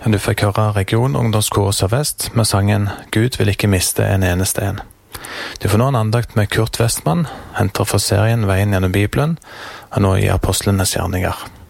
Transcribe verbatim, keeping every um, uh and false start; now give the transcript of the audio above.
Du fikk høre Region Ungdomskor Sør-Vest med sangen «Gud vil ikke miste en eneste en». Du får nå en andakt med Kurt Westman, henter fra serien Veien gjennom Bibelen, og nå i Apostlenes gjerninger.